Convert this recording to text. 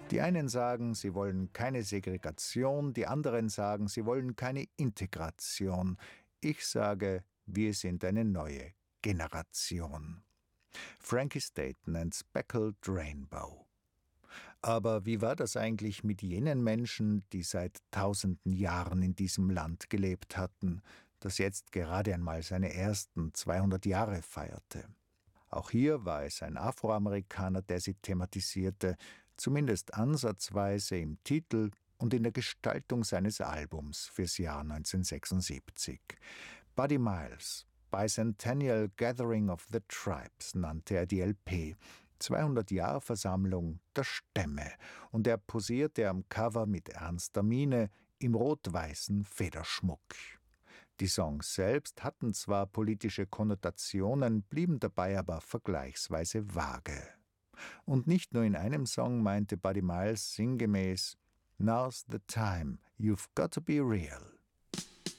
Die einen sagen, sie wollen keine Segregation, die anderen sagen, sie wollen keine Integration. Ich sage, wir sind eine neue Generation. Frankie Staten and Speckled Rainbow. Aber wie war das eigentlich mit jenen Menschen, die seit tausenden Jahren in diesem Land gelebt hatten, das jetzt gerade einmal seine ersten 200 Jahre feierte? Auch hier war es ein Afroamerikaner, der sie thematisierte, zumindest ansatzweise im Titel und in der Gestaltung seines Albums fürs Jahr 1976. Buddy Miles, Bicentennial Gathering of the Tribes nannte er die LP, 200-Jahr-Versammlung der Stämme, und er posierte am Cover mit ernster Miene im rot-weißen Federschmuck. Die Songs selbst hatten zwar politische Konnotationen, blieben dabei aber vergleichsweise vage. Und nicht nur in einem Song meinte Buddy Miles sinngemäß: "Now's the time, you've got to be real."